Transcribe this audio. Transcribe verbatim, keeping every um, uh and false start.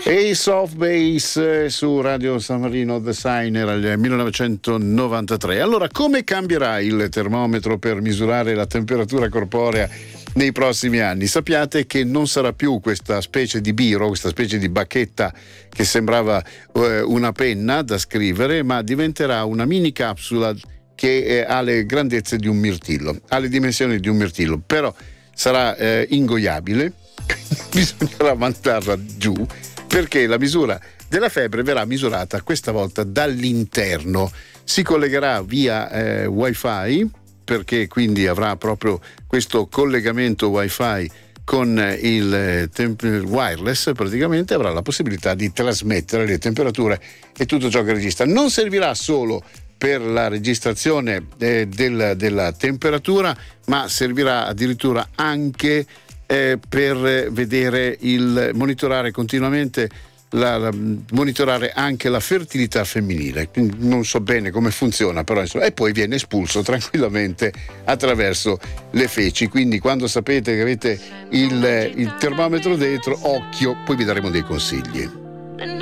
E i Soft Bass su Radio San Marino The Sign era il millenovecentonovantatré. Allora, come cambierà il termometro per misurare la temperatura corporea nei prossimi anni? Sappiate che non sarà più questa specie di biro, questa specie di bacchetta che sembrava eh, una penna da scrivere, ma diventerà una mini capsula che eh, ha le grandezze di un mirtillo, ha le dimensioni di un mirtillo, però sarà eh, ingoiabile, bisognerà mandarla giù, perché la misura della febbre verrà misurata questa volta dall'interno. Si collegherà via eh, wifi, perché quindi avrà proprio questo collegamento wifi con il, eh, temp- wireless, praticamente avrà la possibilità di trasmettere le temperature e tutto ciò che registra. Non servirà solo per la registrazione eh, del, della temperatura, ma servirà addirittura anche Eh, per vedere il monitorare continuamente la, la, monitorare anche la fertilità femminile. Non so bene come funziona, però insomma, e poi viene espulso tranquillamente attraverso le feci. Quindi quando sapete che avete il, il termometro dentro, occhio, poi vi daremo dei consigli.